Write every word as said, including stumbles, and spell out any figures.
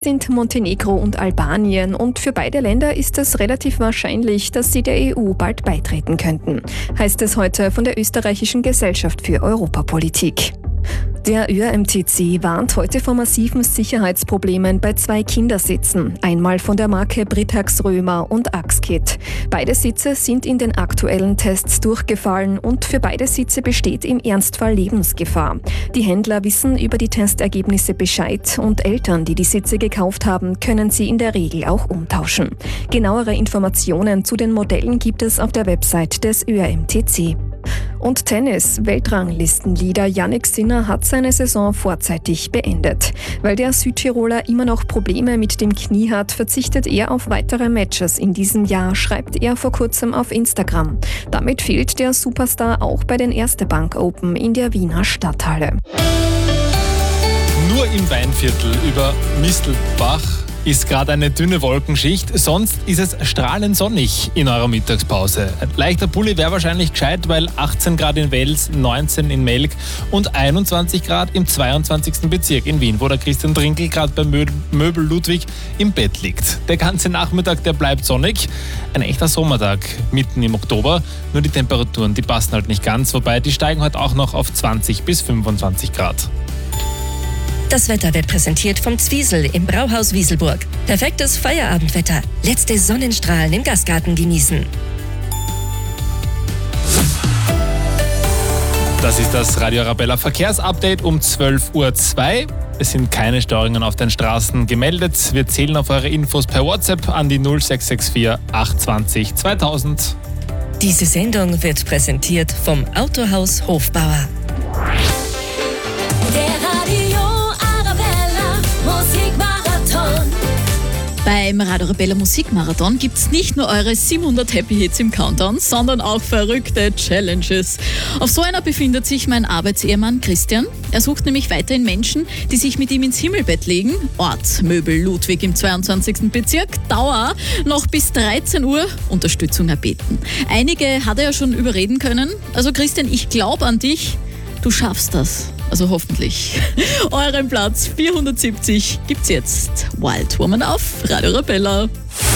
sind Montenegro und Albanien und für beide Länder ist es relativ wahrscheinlich, dass sie der E U bald beitreten könnten, heißt es heute von der Österreichischen Gesellschaft für Europapolitik. Der Ö R M T C warnt heute vor massiven Sicherheitsproblemen bei zwei Kindersitzen, einmal von der Marke Britax Römer und Axkit. Beide Sitze sind in den aktuellen Tests durchgefallen und für beide Sitze besteht im Ernstfall Lebensgefahr. Die Händler wissen über die Testergebnisse Bescheid und Eltern, die die Sitze gekauft haben, können sie in der Regel auch umtauschen. Genauere Informationen zu den Modellen gibt es auf der Website des Ö R M T C. Und Tennis. Weltranglistenleader Jannik Sinner hat seine Saison vorzeitig beendet. Weil der Südtiroler immer noch Probleme mit dem Knie hat, verzichtet er auf weitere Matches in diesem Jahr, schreibt er vor kurzem auf Instagram. Damit fehlt der Superstar auch bei den Erste Bank Open in der Wiener Stadthalle. Nur im Weinviertel über Mistelbach ist gerade eine dünne Wolkenschicht, sonst ist es strahlend sonnig in eurer Mittagspause. Ein leichter Pulli wäre wahrscheinlich gescheit, weil achtzehn Grad in Wels, neunzehn in Melk und einundzwanzig Grad im zweiundzwanzigsten Bezirk in Wien, wo der Christian Trinkl gerade bei Möbel Ludwig im Bett liegt. Der ganze Nachmittag, der bleibt sonnig. Ein echter Sommertag mitten im Oktober, nur die Temperaturen, die passen halt nicht ganz, wobei die steigen heute auch noch auf zwanzig bis fünfundzwanzig Grad. Das Wetter wird präsentiert vom Zwiesel im Brauhaus Wieselburg. Perfektes Feierabendwetter. Letzte Sonnenstrahlen im Gastgarten genießen. Das ist das Radio Arabella Verkehrsupdate um zwölf Uhr zwei. Es sind keine Störungen auf den Straßen gemeldet. Wir zählen auf eure Infos per WhatsApp an die null sechs sechs vier acht zwei null zweitausend. Diese Sendung wird präsentiert vom Autohaus Hofbauer. Beim Radio Arabella Musikmarathon gibt es nicht nur eure siebenhundert Happy Hits im Countdown, sondern auch verrückte Challenges. Auf so einer befindet sich mein Arbeitsehemann Christian. Er sucht nämlich weiterhin Menschen, die sich mit ihm ins Himmelbett legen. Ort Möbel Ludwig im zweiundzwanzigsten Bezirk. Dauer noch bis dreizehn Uhr. Unterstützung erbeten. Einige hat er ja schon überreden können. Also Christian, ich glaube an dich. Du schaffst das. Also hoffentlich. Euren Platz vierhundertsiebzig gibt's jetzt. Wild Woman auf Radio Arabella.